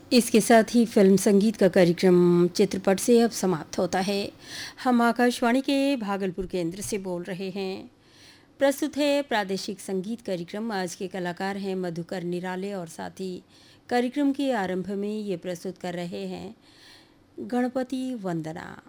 इसके साथ ही फिल्म संगीत का कार्यक्रम चित्रपट से अब समाप्त होता है। हम आकाशवाणी के भागलपुर केंद्र से बोल रहे हैं। प्रस्तुत है प्रादेशिक संगीत कार्यक्रम। आज के कलाकार हैं मधुकर निराले और साथ ही कार्यक्रम के आरंभ में ये प्रस्तुत कर रहे हैं गणपति वंदना।